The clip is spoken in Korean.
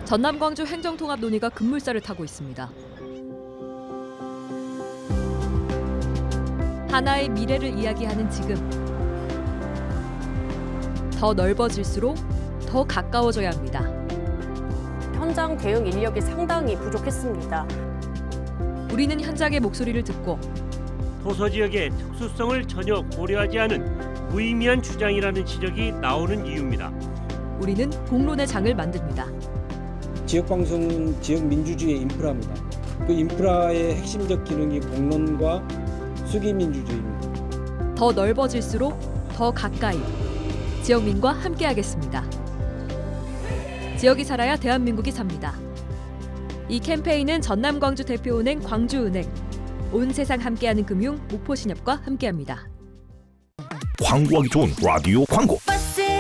전남 광주 행정통합 논의가 급물살을 타고 있습니다. 하나의 미래를 이야기하는 지금, 더 넓어질수록 더 가까워져야 합니다. 현장 대응 인력이 상당히 부족했습니다. 우리는 현장의 목소리를 듣고 도서 지역의 특수성을 전혀 고려하지 않은 무의미한 주장이라는 지적이 나오는 이유입니다. 우리는 공론의 장을 만듭니다. 지역방송은 지역민주주의의 인프라입니다. 그 인프라의 핵심적 기능이 공론과 수기민주주의입니다. 더 넓어질수록 더 가까이, 지역민과 함께하겠습니다. 지역이 살아야 대한민국이 삽니다. 이 캠페인은 전남 광주 대표은행 광주은행, 온 세상 함께하는 금융 목포신협과 함께합니다. 광고하기 좋은 라디오 광고.